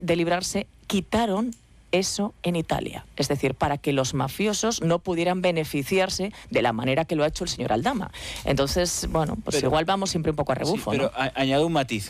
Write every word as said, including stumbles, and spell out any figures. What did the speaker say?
de librarse, quitaron eso en Italia. Es decir, para que los mafiosos no pudieran beneficiarse de la manera que lo ha hecho el señor Aldama. Entonces, bueno, pues pero, igual vamos siempre un poco a rebufo, sí, pero ¿no? añado un matiz.